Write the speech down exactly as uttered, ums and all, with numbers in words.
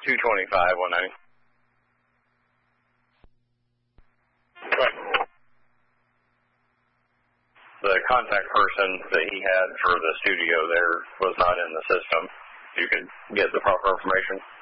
two twenty-five, one ninety. Right. The contact person that he had for the studio there was not in the system. You could get the proper information.